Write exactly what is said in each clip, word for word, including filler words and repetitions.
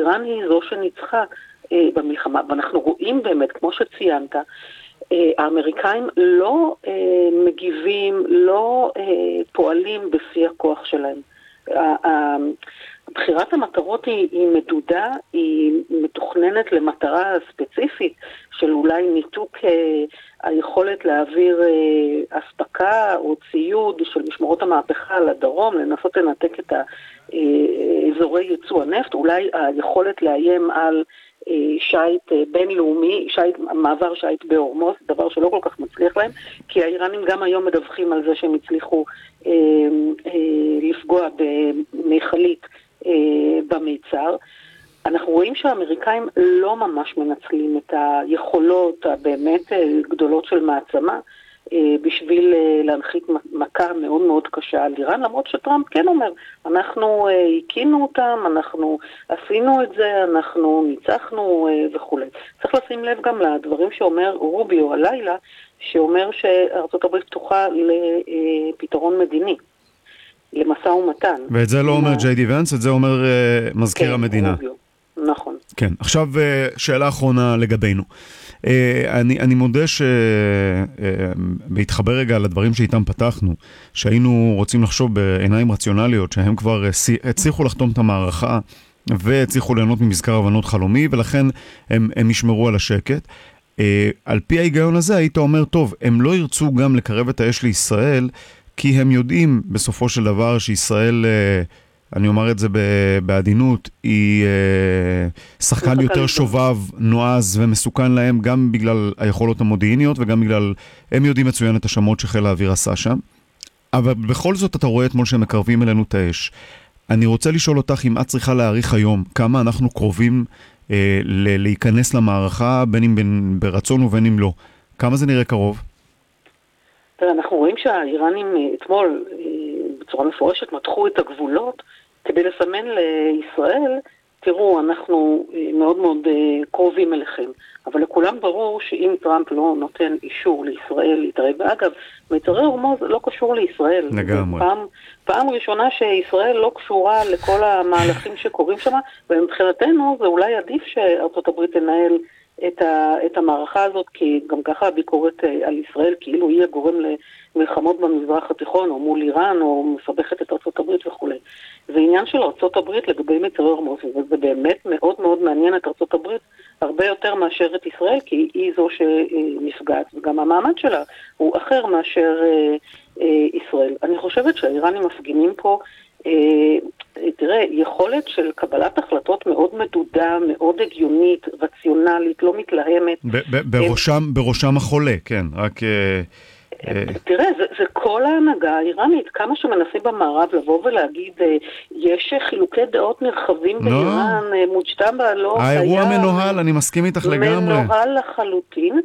איראן היא זו שניצחה במלחמה, ואנחנו רואים באמת, כמו שציינת, האמריקאים לא מגיבים, לא פועלים בשיא הכוח שלהם. בחירת המטרות היא, היא מדודה, היא מתוכננת למטרה ספציפית של אולי ניתוק אה, היכולת להעביר אה, הספקה או ציוד של משמרות המהפכה לדרום, לנסות לנתק את האזורי ייצוא הנפט, אולי היכולת לאיים על אה, שייט אה, בינלאומי, שייט, מעבר שייט בהורמוז, דבר שלא כל כך מצליח להם, כי האיראנים גם היום מדווחים על זה שהם הצליחו אה, אה, לפגוע במיכלית במיצר. אנחנו רואים שהאמריקאים לא ממש מנצלים את היכולות הבאמת גדולות של מעצמה בשביל להנחית מכה מאוד מאוד קשה על איראן, למרות שטראמפ כן אומר, אנחנו הקינו אותם, אנחנו עשינו את זה, אנחנו ניצחנו וכו'. צריך לשים לב גם לדברים שאומר רוביו הלילה, שאומר שארצות הברית פתוחה לפתרון מדיני. למשא ומתן. ואת זה לא אומר ג'יי די ונס, את זה אומר uh, מזכיר כן, המדינה. רוביו. נכון. כן, עכשיו uh, שאלה אחרונה לגבינו. Uh, אני, אני מודה שבהתחבר uh, רגע לדברים שאיתם פתחנו, שהיינו רוצים לחשוב בעיניים רציונליות, שהם כבר uh, הצליחו לחתום את המערכה, והצליחו ליהנות ממזכר הבנות חלומי, ולכן הם, הם ישמרו על השקט. Uh, על פי ההיגיון הזה היית אומר, טוב, הם לא ירצו גם לקרב את האש לישראל, כי הם יודעים בסופו של דבר שישראל, אני אומר את זה בעדינות, היא שחקן יותר שובב, נועז ומסוכן להם, גם בגלל היכולות המודיעיניות וגם בגלל, הם יודעים מצוין את השמות שחיל האוויר עשה שם. אבל בכל זאת אתה רואה אתמול שהם מקרבים אלינו את האש. אני רוצה לשאול אותך אם את צריכה להעריך היום כמה אנחנו קרובים אה, להיכנס למערכה, בין אם בין, ברצון ובין אם לא. כמה זה נראה קרוב? אנחנו רואים שהאיראנים אתמול בצורה מפורשת מתחו את הגבולות כדי לסמן לישראל, תראו, אנחנו מאוד מאוד קרובים אליכם. אבל לכולם ברור שאם טראמפ לא נותן אישור לישראל להתערב, ואגב, מצרי הורמוז לא קשור לישראל. לגמרי. פעם, פעם ראשונה שישראל לא קשורה לכל המהלכים שקורים שם, ומבחינתנו זה אולי עדיף שארצות הברית תנהל את, ה, את המערכה הזאת, כי גם ככה הביקורת על ישראל כאילו היא הגורם למלחמות במזרח התיכון, או מול איראן, או מסבכת את ארצות הברית וכו'. זה עניין של ארצות הברית לגבי מצרי הורמוז, וזה באמת מאוד מאוד מעניין את ארצות הברית, הרבה יותר מאשר את ישראל, כי היא זו שנפגעת, וגם המעמד שלה הוא אחר מאשר אה, אה, ישראל. אני חושבת שהאיראנים מפגינים פה, אה, תראה, יכולת של קבלת החלטות מאוד מדודה, מאוד הגיונית, רציונלית, לא מתלהמת. בראשם, בראשם החולה, כן, רק... תראה, זה, זה כל ההנהגה האיראנית, כמה שמנסים במערב לבוא ולהגיד, יש חילוקי דעות נרחבים באיראן, מוג'תבא לא היה... האירוע מנוהל, אני מסכים איתך לגמרי. מנוהל לחלוטין,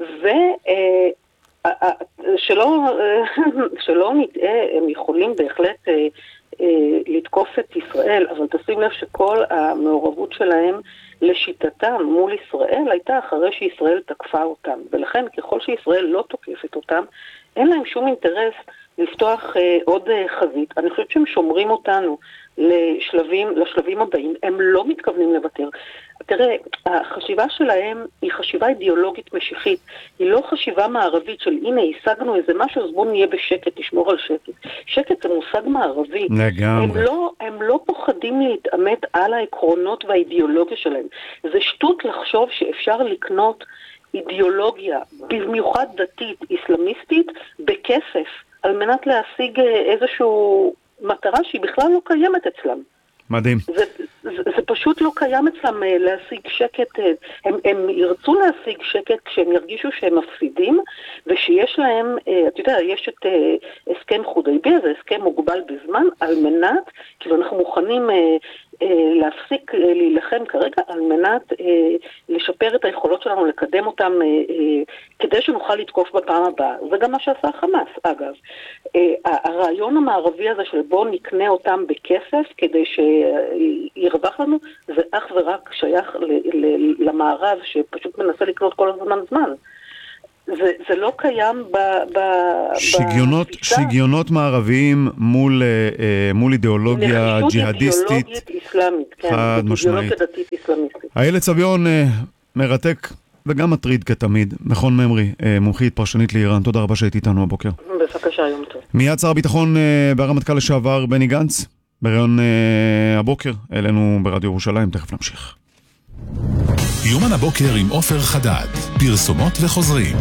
ושלא שלא נטעה, הם יכולים בהחלט לתקוף את ישראל, אבל תשים לב שכל המעורבות שלהם לשיטתם מול ישראל הייתה אחרי שישראל תקפה אותם, ולכן ככל שישראל לא תוקפת אותם, אין להם שום אינטרס לפתוח אה, עוד אה, חזית. אני חושבת שהם שומרים אותנו לשלבים, לשלבים הבאים, הם לא מתכוונים לוותר. תראה, החשיבה שלהם היא חשיבה אידיאולוגית משיחית, היא לא חשיבה מערבית של הנה, השגנו איזה משהו, אז בואו נהיה בשקט, תשמור על שקט. שקט זה מושג מערבי. לגמרי. הם לא, הם לא פוחדים להתאמת על העקרונות והאידיאולוגיה שלהם. זה שטות לחשוב שאפשר לקנות אידיאולוגיה, במיוחד דתית, איסלאמיסטית, בכסף, על מנת להשיג איזשהו מטרה שהיא בכלל לא קיימת אצלם. מדהים. זה, זה, זה פשוט לא קיים אצלם להשיג שקט, הם, הם ירצו להשיג שקט כשהם ירגישו שהם מפסידים, ושיש להם, אתה יודע, יש את הסכם חודייביה, זה הסכם מוגבל בזמן, על מנת, כאילו אנחנו מוכנים להפסיק להילחם כרגע, על מנת לשפר את היכולות שלנו, לקדם אותם, כדי שנוכל לתקוף בפעם הבאה. זה גם מה שעשה חמאס, אגב. הרעיון המערבי הזה של בוא נקנה אותם בכסף, כדי שירווח לנו, זה אך ורק שייך למערב, שפשוט מנסה לקנות כל הזמן זמן. זה, זה לא קיים ב... ב שגיונות, שגיונות מערביים מול, מול אידיאולוגיה ג'יהדיסטית. אידיאולוגית אסלאמית, כן. חד משמעית. אידיאולוגיה דתית אסלאמיסטית. איילת סביון, מרתק וגם מטריד כתמיד. מכון ממרי, מומחית פרשנית לאיראן. תודה רבה שהייתי איתנו הבוקר. בבקשה, יום טוב. מיד שר הביטחון והרמטכ"ל לשעבר בני גנץ, בראיון הבוקר, אלינו ברדיו ירושלים. תכף נמשיך. יומן הבוקר עם עופר חדד, פרסומות וחוזרים.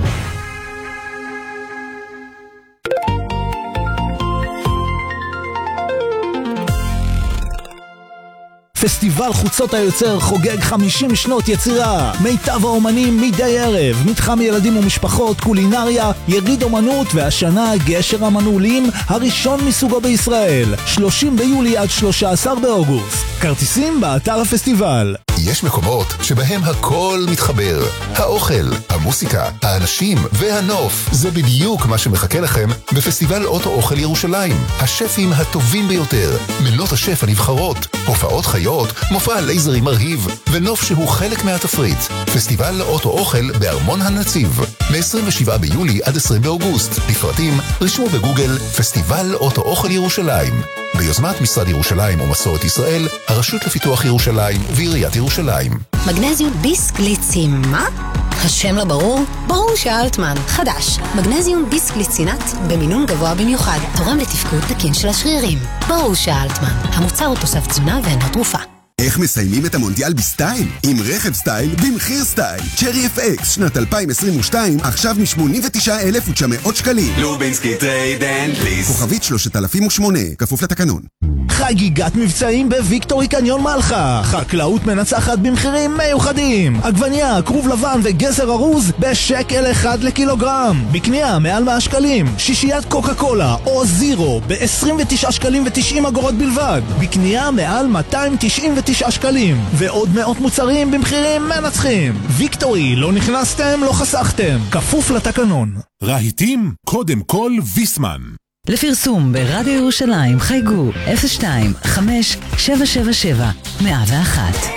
פסטיבל חוצות היוצר חוגג חמישים שנות יצירה. מיטב האומנים מדי ערב, מתחם ילדים ומשפחות, קולינריה, יריד אומנות, והשנה גשר המנעולים הראשון מסוגו בישראל. שלושים ביולי עד שלושה עשר באוגוסט. כרטיסים באתר הפסטיבל. יש מקומות שבהם הכל מתחבר. האוכל, המוסיקה, האנשים והנוף. זה בדיוק מה שמחכה לכם בפסטיבל אוטו אוכל ירושלים. השפים הטובים ביותר, מנות השף הנבחרות, הופעות חיות, מופע לייזרי מרהיב, ונוף שהוא חלק מהתפריט. פסטיבל אוטו אוכל בארמון הנציב. מ-עשרים ושבעה ביולי עד עשרים באוגוסט. לפרטים רשמו בגוגל פסטיבל אוטו אוכל ירושלים. ביוזמת משרד ירושלים ומסורת ישראל, הרשות לפיתוח ירושלים ועיריית ירושלים. מגנזיום ביסקליצין, מה? השם לא ברור? ברור שאלטמן. חדש, מגנזיום ביסקליצינט במינון גבוה במיוחד, תורם לתפקוד תקין של השרירים. ברור שאלטמן. המוצר הוא תוסף תזונה ואינו תרופה. איך מסיימים את המונדיאל בסטייל? עם רכב סטייל במחיר סטייל. צ'רי אף אקס, שנת אלפיים עשרים ושתיים, עכשיו מ-שמונים ותשעה אלף ותשע מאות שקלים. לובינסקי טרייד אנד ליס. כוכבית שלושת אלפים ושמונה, כפוף לתקנון. חגיגת מבצעים בוויקטורי קניון מלחה. חקלאות מנצחת במחירים מיוחדים. עגבניה, כרוב לבן וגזר ארוז בשקל אחד לקילוגרם. בקנייה מעל מאה שקלים. שישיית קוקה קולה או זירו ב-עשרים ותשעה שקלים ותשעים אגורות בלבד. בקנייה מעל מאתיים תשעים ותשעה שקלים. ועוד מאות מוצרים במחירים מנצחים. ויקטורי, לא נכנסתם, לא חסכתם. כפוף לתקנון. רהיטים, קודם כל ויסמן. לפרסום ברדיו ירושלים חייגו אפס שתיים חמש שבע שבע שבע מאה ואחת.